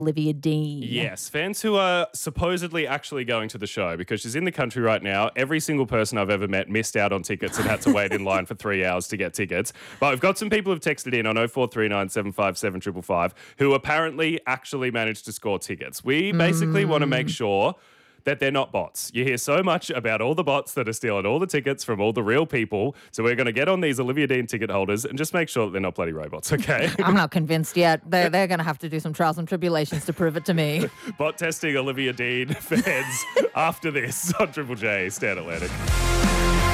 Olivia Dean. Yes, fans who are supposedly actually going to the show because she's in the country right now. Every single person I've ever met missed out on tickets and had to wait in line for 3 hours to get tickets. But we've got some people who've texted in on 0439 757 555 who apparently actually managed to score tickets. We basically want to make sure that they're not bots. You hear so much about all the bots that are stealing all the tickets from all the real people. So we're going to get on these Olivia Dean ticket holders and just make sure that they're not bloody robots, okay? I'm not convinced yet. They're going to have to do some trials and tribulations to prove it to me. Bot testing Olivia Dean fans after this on Triple J, Stan Atlantic.